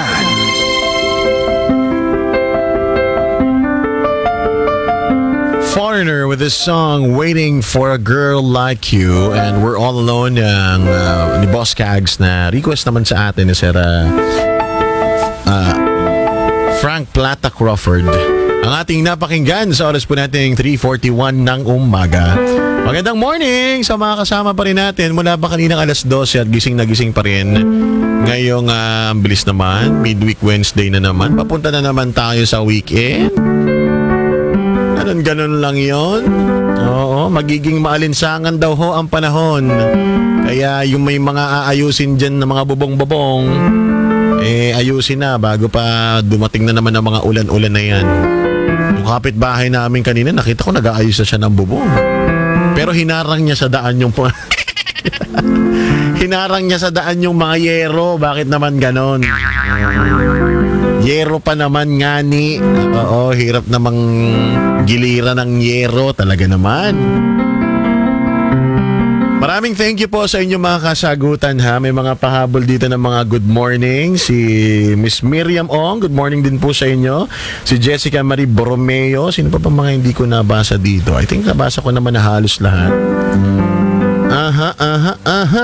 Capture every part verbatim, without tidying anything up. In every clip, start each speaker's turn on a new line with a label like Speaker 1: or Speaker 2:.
Speaker 1: Kasagatan.
Speaker 2: Foreigner with this song Waiting for a Girl Like You, and We're All Alone ng uh, ni Boss Cags na request naman sa atin ni Sir uh, uh, Frank Plata Crawford. Ang ating napakinggan sa oras po nating three forty-one ng umaga. Magandang morning sa mga kasama pa rin natin mula pa kaninang alas twelve at gising na gising pa rin. Ngayong uh, bilis naman, midweek Wednesday na naman. Papunta na naman tayo sa weekend. Ganun, ganun lang yon. Oo, magiging maalinsangan daw ho ang panahon. Kaya yung may mga aayusin dyan na mga bubong-bubong, eh ayusin na bago pa dumating na naman ang mga ulan-ulan na yan. Yung kapitbahay namin kanina, nakita ko nag-aayos na siya ng bubong. Pero hinarang niya sa daan yung... hinarang niya sa daan yung mga yero. Bakit naman ganon? Yero pa naman nga ni. Oo, hirap namang giliran ng yero. Talaga naman. Maraming thank you po sa inyong mga kasagutan ha. May mga pahabol dito ng mga good morning. Si Miss Miriam Ong, good morning din po sa inyo. Si Jessica Marie Borromeo. Sino pa pa mga hindi ko nabasa dito? I think nabasa ko naman na halos lahat. Aha, aha, aha.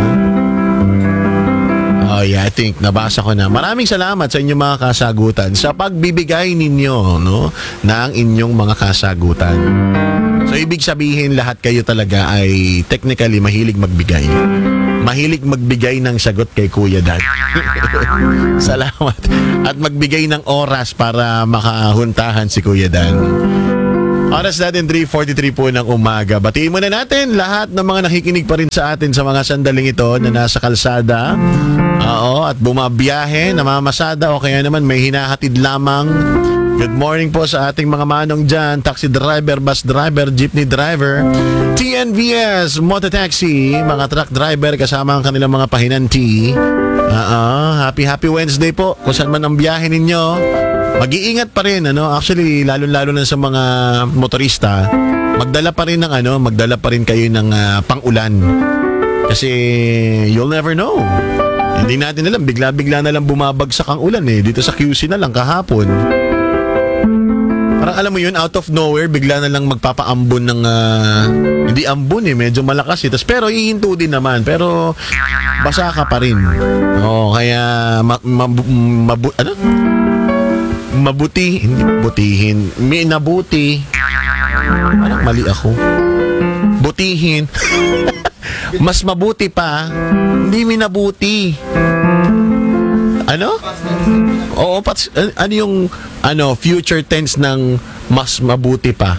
Speaker 2: Oh yeah, I think nabasa ko na. Maraming salamat sa inyong mga kasagutan sa pagbibigay ninyo, no, ng inyong mga kasagutan. So ibig sabihin lahat kayo talaga ay technically mahilig magbigay. Mahilig magbigay ng sagot kay Kuya Dan. Salamat. At magbigay ng oras para makahuntahan si Kuya Dan. Oras natin three forty-three po ng umaga. Batiin muna natin lahat ng mga nakikinig pa rin sa atin sa mga sandaling ito na nasa kalsada. Oo, at bumabiyahe, namamasada o kaya naman may hinahatid lamang. Good morning po sa ating mga manong dyan. Taxi driver, bus driver, jeepney driver, T N V S, mototaxi, mga truck driver kasama ang kanilang mga pahinanti. Oo, happy happy Wednesday po kung saan man ang biyahe ninyo. Mag-iingat pa rin, ano? Actually, lalo-lalo na sa mga motorista, magdala pa rin ng ano, magdala pa rin kayo ng uh, pang-ulan. Kasi you'll never know. Hindi natin alam, bigla-bigla na lang bumabagsak ang ulan eh. Dito sa Q C na lang kahapon. Parang alam mo yun, out of nowhere, bigla na lang magpapaambon ng, uh, hindi ambon eh, medyo malakas eh. Tas, pero ihinto din naman, pero basa ka pa rin. Oo, kaya, ma, ma, mabu, ano? Mabuti, hindi butihin, may nabuti. Parang mali ako. Butihin. Mas mabuti pa, hindi minabuti. Ano? Oo, pats, ano yung ano, future tense ng mas mabuti pa?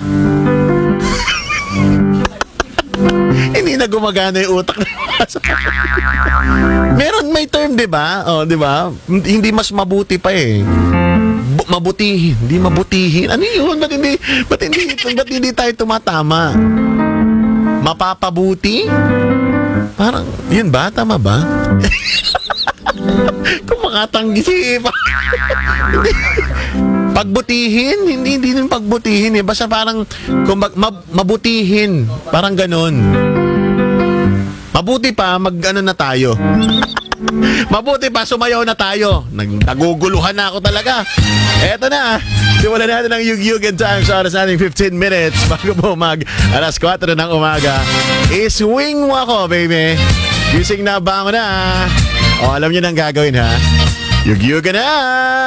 Speaker 2: Hindi na gumagana yung utak. Meron may term, 'di ba? Oh, 'di ba? Hindi mas mabuti pa eh. Bu- mabutihin, hindi mabutihin. Ano 'yun? Ba't hindi ba't hindi, ba't hindi tayo tumatama? Mapapabuti? Parang, 'yun ba? Tama ba? Kung makatanggi si pagbutihin, hindi hindi din pagbutihin eh. Basta parang kung mag, mab, mabutihin, parang ganun. Mabuti pa, mag-ano na tayo. Mabuti pa, sumayaw na tayo. Nag, naguguluhan na ako talaga. Eto na, simulan natin ang Yug-Yugan time sa oras nating fifteen minutes bago po mag alas kwatro ng umaga. I-swing mo ako, baby. Gising na ba ako na? O, alam niyo nang gagawin, ha? Yug-Yugan na!